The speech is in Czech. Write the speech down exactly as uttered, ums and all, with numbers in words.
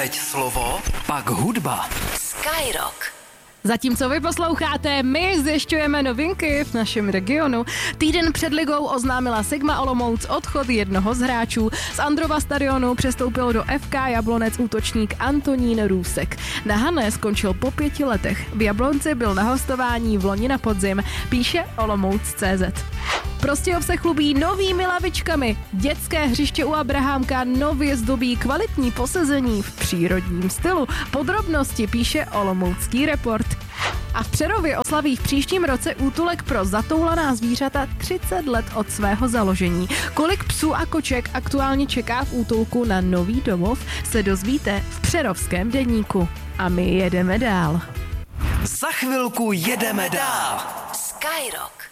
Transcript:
Teď slovo, pak hudba. Skyrock. Zatímco vy posloucháte, my zjišťujeme novinky v našem regionu. Týden před ligou oznámila Sigma Olomouc odchod jednoho z hráčů. Z Androva stadionu přestoupil do F K Jablonec útočník Antonín Růsek. Na Hané skončil po pěti letech. V Jablonci byl na hostování v loni na podzim, píše Olomouc tečka cé zet. Prostějov se chlubí novými lavičkami. Dětské hřiště u Abrahamka nově zdobí kvalitní posezení v přírodním stylu. Podrobnosti píše Olomoucký report. A v Přerově oslaví v příštím roce útulek pro zatoulaná zvířata třicet let od svého založení. Kolik psů a koček aktuálně čeká v útulku na nový domov, se dozvíte v Přerovském deníku. A my jedeme dál. Za chvilku jedeme dál. Skyrock.